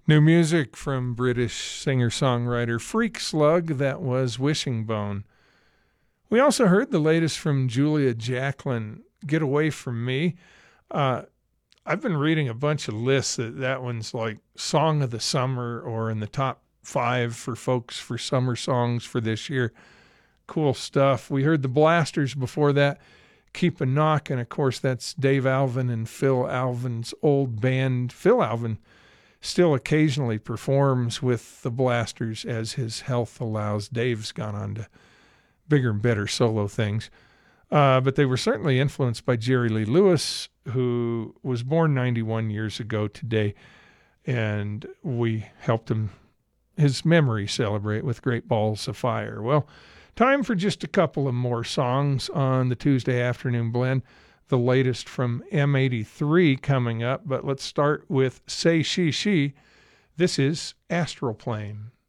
New music from British singer-songwriter Freak Slug, that was Wishing Bone. We also heard the latest from Julia Jacklin, Get Away From Me. I've been reading a bunch of lists that one's like Song of the Summer or in the top 5 for folks for summer songs for this year. Cool stuff. We heard the Blasters before that, Keep a Knockin'. Of course, that's Dave Alvin and Phil Alvin's old band. Phil Alvin still occasionally performs with the Blasters as his health allows. Dave's gone on to bigger and better solo things. But they were certainly influenced by Jerry Lee Lewis, who was born 91 years ago today, and we helped his memory celebrate with Great Balls of Fire. Well, time for just a couple of more songs on the Tuesday Afternoon Blend. The latest from M83 coming up, but let's start with Say She She. This is Astral Plane.